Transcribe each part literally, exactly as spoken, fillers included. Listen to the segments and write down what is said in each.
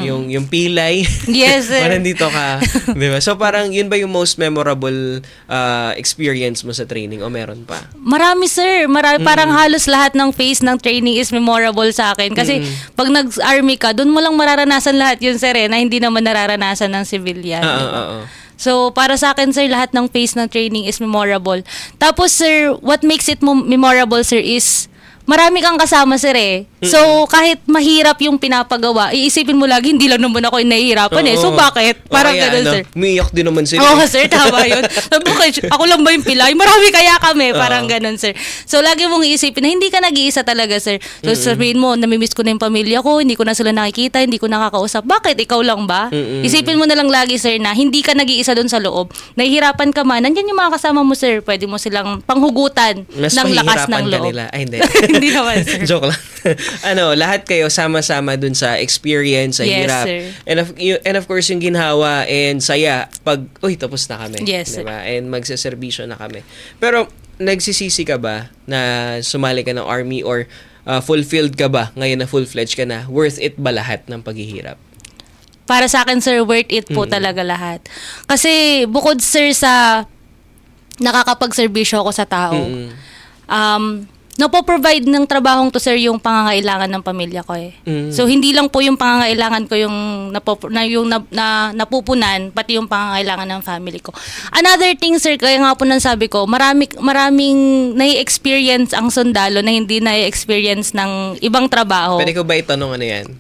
yung yung pilay. Yes, sir. Parang dito ka, 'di ba? So parang yun ba yung most memorable uh, experience mo sa training o meron pa? Marami, sir. Marami, mm. Parang halos lahat ng phase ng training is memorable sa akin. Kasi mm. pag nag-army ka, doon mo lang mararanasan lahat yun, sir, eh, na hindi naman nararanasan ng civilian. Oo, diba? oo. So, para sa akin, sir, lahat ng phase ng training is memorable. Tapos, sir, what makes it mo- memorable, sir, is marami kang kasama, sir, eh. So, mm-hmm. kahit mahirap yung pinapagawa, iisipin mo lagi, hindi lang naman ako yung nahihirapan, eh. So, bakit? Parang okay, ganun, ano, sir. Umiiyak din naman sila. Oo, sir, tama yun. Bakit? Ako lang ba yung pilay? Marami kaya kami. Parang ganun, sir. So, lagi mong iisipin na hindi ka nag-iisa talaga, sir. So, mm-hmm. sabihin mo, namimiss ko na yung pamilya ko, hindi ko na sila nakikita, hindi ko nakakausap. Bakit? Ikaw lang ba? Mm-hmm. Isipin mo na lang lagi, sir, na hindi ka nag-iisa doon sa loob. Nahihirapan ka man, nandyan yung mga kasama mo, sir. Pwede mo silang panghugutan mas ng lakas ng loob. Nila. Ay, hindi. Hindi naman, sir. Joke lang. Ano, lahat kayo sama-sama dun sa experience, sa yes, hirap. Sir. And of, and of course, yung ginhawa and saya pag, uy, tapos na kami. Yes, diba? Sir. And magsaservisyo na kami. Pero, nagsisisi ka ba na sumali ka ng army or uh, fulfilled ka ba ngayon na full-fledged ka na? Worth it ba lahat ng paghihirap? Para sa akin, sir, worth it po mm-hmm. talaga lahat. Kasi, bukod, sir, sa nakakapagserbisyo ako sa tao, mm-hmm. um, napo-provide ng trabahong to, sir, yung pangangailangan ng pamilya ko, eh. Mm. So, hindi lang po yung pangangailangan ko yung, napop- na, yung na, na, napupunan, pati yung pangangailangan ng family ko. Another thing, sir, kaya nga po nang sabi ko, marami, maraming nai-experience ang sundalo na hindi nai-experience ng ibang trabaho. Pwede ko ba itanong ano yan?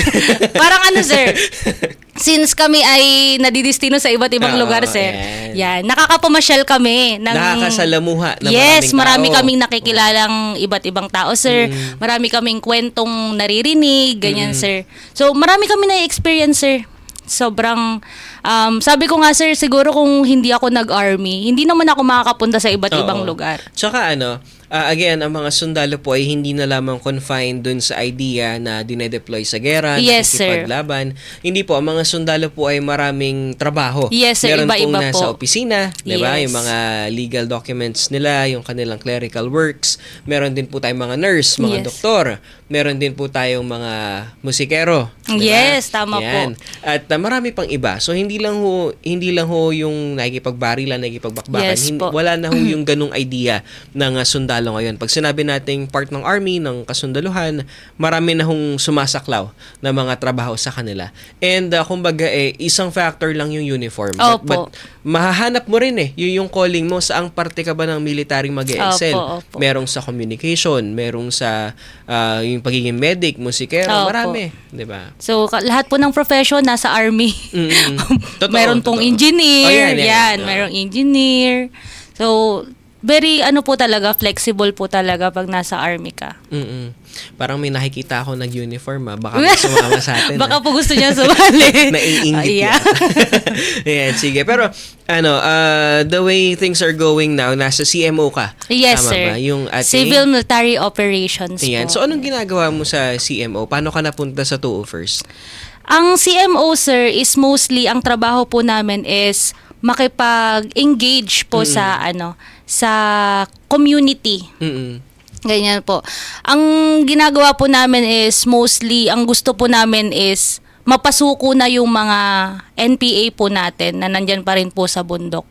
Parang ano, sir? Since kami ay nadidistino sa iba't ibang oh, lugar, sir, yan. yan, nakakapamasyal kami. Ng, nakakasalamuha ng yes, marami tao. kaming nakikilalang iba't ibang tao, sir. Mm. Marami kaming kwentong naririnig, ganyan, mm. sir. So, marami kami na-experience, sir. Sobrang, um, sabi ko nga, sir, siguro kung hindi ako nag-army, hindi naman ako makakapunta sa iba't Oo. ibang lugar. Tsaka ano, Uh, again, ang mga sundalo po ay hindi na lamang confined dun sa idea na dinedeploy sa gera, yes, nakikipaglaban. Hindi po, ang mga sundalo po ay maraming trabaho. Yes, sir. Meron Iba-iba pong nasa po. opisina, di ba? Yes. Yung mga legal documents nila, yung kanilang clerical works. Meron din po tayong mga nurse, mga yes. doktor. Meron din po tayong mga musikero. Diba? Yes, tama Yan. po. At uh, marami pang iba. So, hindi lang ho, hindi lang ho yung nakikipagbarilan, nakikipagbakbakan. Yes, hindi, po. wala na ho yung ganung idea ng uh, sundalo ngayon. Pag sinabi nating part ng army, ng kasundaluhan, marami na hong sumasaklaw na mga trabaho sa kanila. And uh, kumbaga eh, isang factor lang yung uniform. Opo. But, but mahahanap mo rin eh, yun yung calling mo, saang parte ka ba ng military mag-excel. Opo, opo. Merong sa communication, merong sa uh, yung pagiging medic, musikero, Opo. marami. Diba? So, ka- lahat po ng profession nasa army. Mm-hmm. Totoo, meron pong totoo. engineer, oh, yan, yan, yan, yan. merong engineer. So, very ano po talaga, flexible po talaga pag nasa army ka. Mm-mm. Parang may nakikita ako nag-uniform, ah. Baka may sumama sa atin. Baka po gusto niya sumali. Naiingit uh, yeah. Ayan, sige. Pero, ano, uh, the way things are going now, nasa C M O ka. Yes, Tama sir. ba? Yung ating Civil Military Operations Ayan. po. So, anong ginagawa mo sa C M O? Paano ka napunta sa two oh first? Ang C M O, sir, is mostly, ang trabaho po namin is makipag-engage po mm-hmm. sa, ano, sa community. Mm-mm. Ganyan po. Ang ginagawa po namin is mostly, ang gusto po namin is mapasuko na yung mga N P A po natin na nandyan pa rin po sa bundok.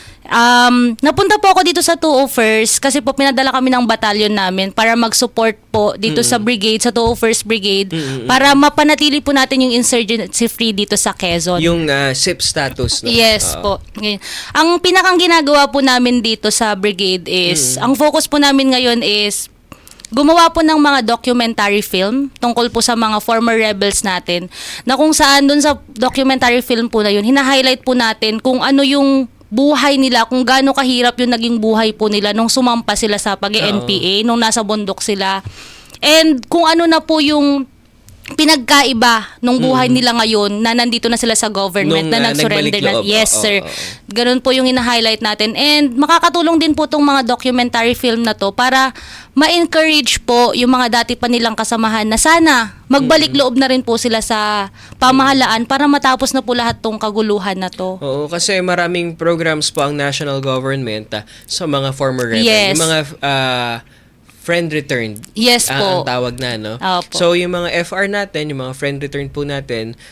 Um, napunta po ako dito sa two oh first kasi po pinadala kami ng batalyon namin para mag-support po dito mm-hmm. sa brigade, sa two oh first Brigade, mm-hmm. para mapanatili po natin yung insurgency free dito sa Quezon. Yung uh, S I P status, no? Yes uh, po. Ang pinakang ginagawa po namin dito sa brigade is, mm-hmm. ang focus po namin ngayon is gumawa po ng mga documentary film tungkol po sa mga former rebels natin na kung saan dun sa documentary film po na yun, hina-highlight po natin kung ano yung buhay nila, kung gaano kahirap yung naging buhay po nila nung sumampa sila sa pag-N P A, nung nasa bundok sila. And kung ano na po yung pinagkaiba nung buhay mm. nila ngayon na nandito na sila sa government, nung, na uh, nag-surrender na. Yes, oh, sir. Oh, oh. Ganun po yung ina-highlight natin. And makakatulong din po itong mga documentary film na to para ma-encourage po yung mga dati pa nilang kasamahan na sana magbalik loob na rin po sila sa pamahalaan para matapos na po lahat tong kaguluhan na to. Oo, kasi maraming programs po ang national government uh, sa mga former rebels. Yes. Yung mga uh, friend returned. Yes uh, po. Ang tawag na, no? Opo. So, yung mga F R natin, yung mga friend returned po natin,